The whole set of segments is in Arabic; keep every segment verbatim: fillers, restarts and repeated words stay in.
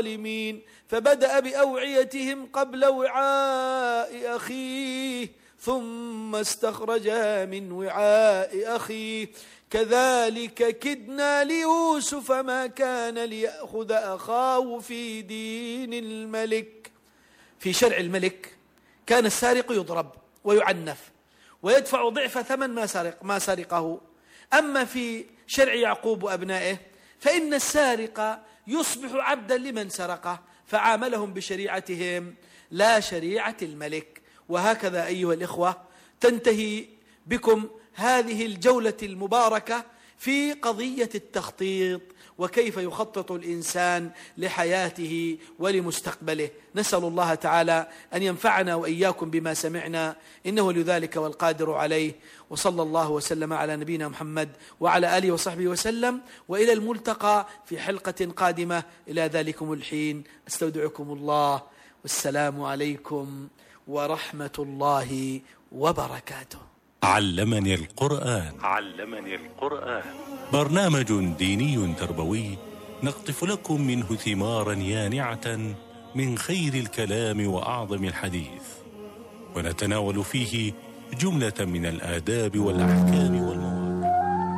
الظالمين فبدأ بأوعيتهم قبل وعاء أخيه ثم استخرجها من وعاء أخيه كذلك كدنا ليوسف ما كان ليأخذ أخاه في دين الملك. في شرع الملك كان السارق يضرب ويعنف ويدفع ضعف ثمن ما سرق ما سرقه. أما في شرع يعقوب وأبنائه فإن السارق يصبح عبدا لمن سرقه فعاملهم بشريعتهم لا شريعة الملك. وهكذا أيها الإخوة تنتهي بكم هذه الجولة المباركة في قضية التخطيط وكيف يخطط الإنسان لحياته ولمستقبله. نسأل الله تعالى أن ينفعنا وإياكم بما سمعنا إنه لذلك والقادر عليه. وصلى الله وسلم على نبينا محمد وعلى آله وصحبه وسلم، وإلى الملتقى في حلقة قادمة. إلى ذلكم الحين أستودعكم الله والسلام عليكم ورحمة الله وبركاته. علمني القرآن. علمني القرآن برنامج ديني تربوي نقطف لكم منه ثمارا يانعة من خير الكلام وأعظم الحديث، ونتناول فيه جملة من الآداب والأحكام والمواقف.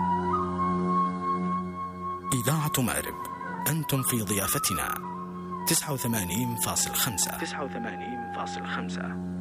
إذاعة مأرب، أنتم في ضيافتنا. تسعة وثمانين فاصل خمسة. تسعة وثمانين فاصل خمسة.